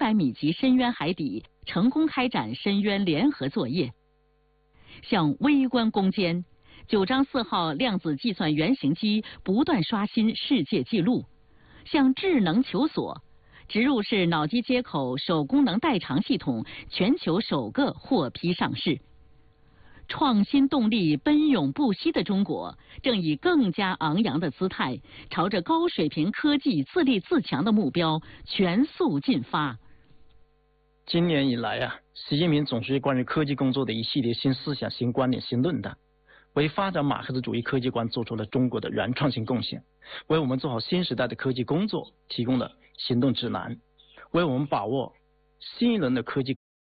500米级深渊海底成功开展深渊联合作业，向微观攻坚，9章4号量子计算原型机不断刷新世界纪录，向智能求索，植入式脑机接口手功能代偿系统全球首个获批上市。创新动力奔涌不息的中国，正以更加昂扬的姿态，朝着高水平科技自立自强的目标全速进发。 今年以来习近平总书记关于科技工作的一系列新思想、新观点、新论断，为发展马克思主义科技观做出了中国的原创性贡献，为我们做好新时代的科技工作提供了行动指南，为我们把握新一轮的科技